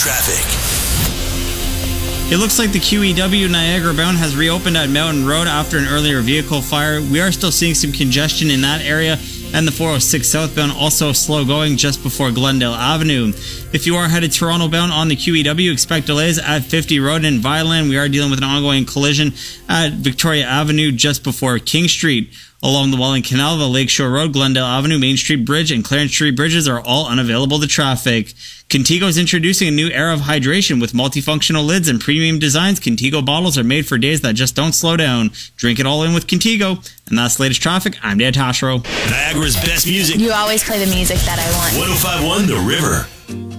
traffic. It looks like the QEW Niagara bound has reopened at Mountain Road after an earlier vehicle fire. We are still seeing some congestion in that area, and the 406 southbound also slow going just before Glendale Avenue. If you are headed Toronto bound on the QEW, expect delays at 50 Road in Vineland. We are dealing with an ongoing collision at Victoria Avenue just before King Street. Along the Welland Canal, the Lakeshore Road, Glendale Avenue, Main Street Bridge, and Clarence Street bridges are all unavailable to traffic. Contigo is introducing a new era of hydration with multifunctional lids and premium designs. Contigo bottles are made for days that just don't slow down. Drink it all in with Contigo. And that's the latest traffic. I'm Dan Tashro. Niagara's best music. You always play the music that I want. 105.1 The River.